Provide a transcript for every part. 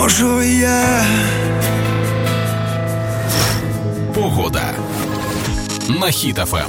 можу я. Погода на Хіт ФМ.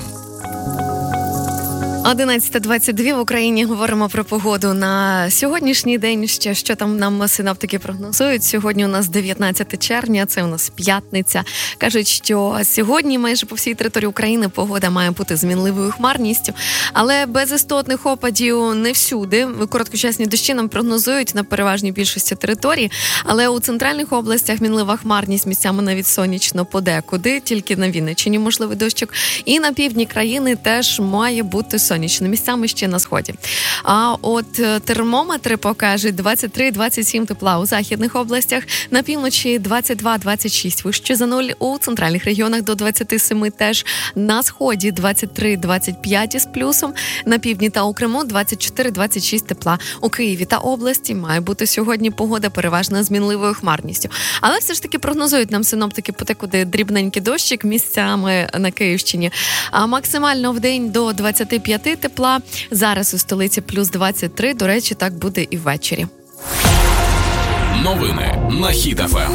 11:22 в Україні. Говоримо про погоду на сьогоднішній день. Ще що там нам синоптики прогнозують. Сьогодні у нас 19 червня, це у нас п'ятниця. Кажуть, що сьогодні майже по всій території України погода має бути змінливою хмарністю, але без істотних опадів не всюди. Короткочасні дощі нам прогнозують на переважній більшості території, але у центральних областях мінлива хмарність, місцями навіть сонячно подекуди, тільки на Вінниччині можливий дощик. І на півдні країни теж має бути сонячно. Місцями ще на сході. А от термометри покажуть 23-27 тепла у західних областях, на півночі 22-26 вище за нуль, у центральних регіонах до 27 теж, на сході 23-25 із плюсом, на півдні та у Криму 24-26 тепла. У Києві та області має бути сьогодні погода переважно змінливою хмарністю. Але все ж таки прогнозують нам синоптики подекуди дрібненький дощик місцями на Київщині. А максимально в день до 25 тепла. Зараз у столиці плюс 23. До речі, так буде і ввечері. Новини на Хіт ФМ.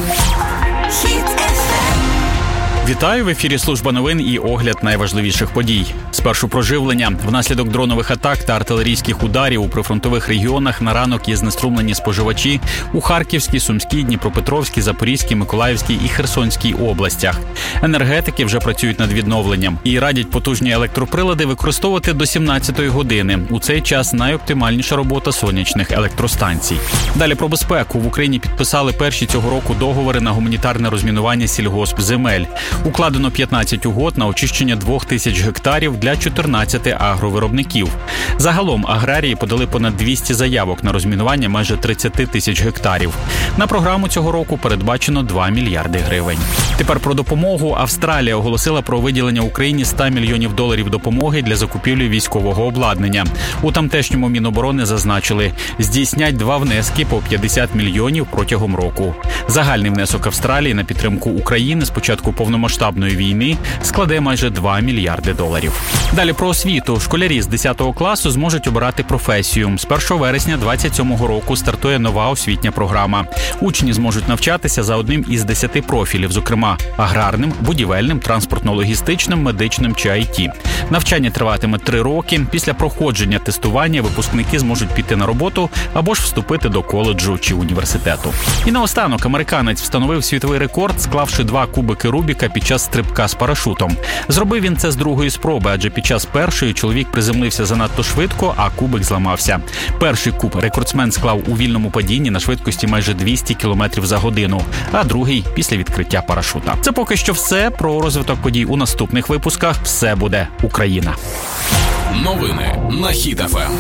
Вітаю, в ефірі служба новин і огляд найважливіших подій. Спершу про живлення. Внаслідок дронових атак та артилерійських ударів у прифронтових регіонах на ранок є знеструмлені споживачі у Харківській, Сумській, Дніпропетровській, Запорізькій, Миколаївській і Херсонській областях. Енергетики вже працюють над відновленням і радять потужні електроприлади використовувати до 17-ї години. У цей час найоптимальніша робота сонячних електростанцій. Далі про безпеку. В Україні підписали перші цього року договори на гуманітарне розмінування сільгоспземель. Укладено 15 угод на очищення 2000 гектарів для 14 агровиробників. Загалом аграрії подали понад 200 заявок на розмінування майже 30 тисяч гектарів. На програму цього року передбачено 2 мільярди гривень. Тепер про допомогу. Австралія оголосила про виділення Україні $100 мільйонів допомоги для закупівлі військового обладнання. У тамтешньому Міноборони зазначили, здійснять 2 внески по 50 мільйонів протягом року. Загальний внесок Австралії на підтримку України з початку повномасштабної війни складе майже $2 мільярди. Далі про освіту. Школярі з 10 класу зможуть обирати професію. З 1 вересня 2027 року стартує нова освітня програма. Учні зможуть навчатися за одним із 10 профілів, зокрема аграрним, будівельним, транспортно-логістичним, медичним чи IT. Навчання триватиме 3 роки. Після проходження тестування випускники зможуть піти на роботу або ж вступити до коледжу чи університету. І наостанок американець встановив світовий рекорд, склавши 2 кубики Рубіка під час стрибка з парашутом. Зробив він це з другої спроби, адже під час першої чоловік приземлився занадто швидко, а кубик зламався. Перший куб рекордсмен склав у вільному падінні на швидкості майже 200 км за годину, а другий – після відкриття парашута. Це поки що все. Про розвиток подій у наступних випусках. Все буде Україна. Новини на Хіт ФМ.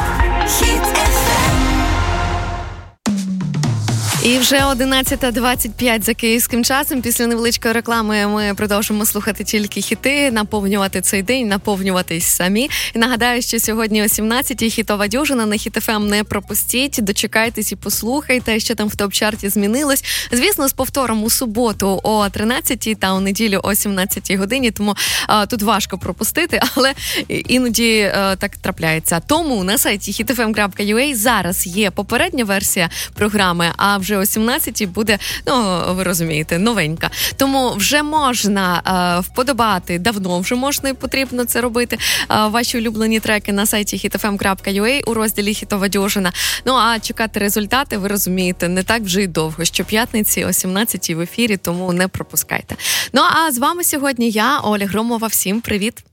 І вже 11:25 за київським часом. Після невеличкої реклами ми продовжимо слухати тільки хіти, наповнювати цей день, наповнюватись самі. І нагадаю, що сьогодні о 17-й хітова дюжина на Хіт ФМ не пропустіть. Дочекайтесь і послухайте, що там в топ-чарті змінилось. Звісно, з повтором у суботу о 13-й та у неділю о 17-й годині, тому тут важко пропустити, але іноді так трапляється. Тому на сайті hitfm.ua зараз є попередня версія програми, а вже о 17-й буде, ви розумієте, новенька. Тому вже можна вподобати, давно вже можна і потрібно це робити, ваші улюблені треки на сайті hitfm.ua у розділі «Хітова дюжина». А чекати результати, ви розумієте, не так вже й довго. Щоп'ятниці о 17-й в ефірі, тому не пропускайте. А з вами сьогодні я, Оля Громова. Всім привіт!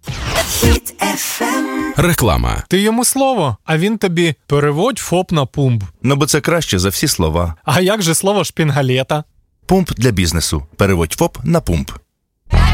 Реклама. Ти йому слово, а він тобі переводь ФОП на пумп. Бо це краще за всі слова. А як же слово шпінгалета? Пумп для бізнесу. Переводь ФОП на пумп.